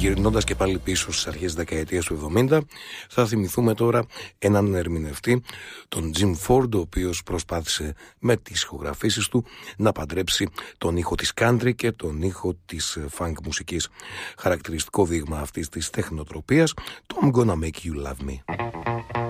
Γυρνώντας και πάλι πίσω στις αρχές της δεκαετίας του 70, θα θυμηθούμε τώρα έναν ερμηνευτή, τον Jim Ford, ο οποίος προσπάθησε με τις ηχογραφήσεις του να παντρέψει τον ήχο της country και τον ήχο της funk μουσικής. Χαρακτηριστικό δείγμα αυτής της τεχνοτροπίας, το I'm Gonna Make You Love Me.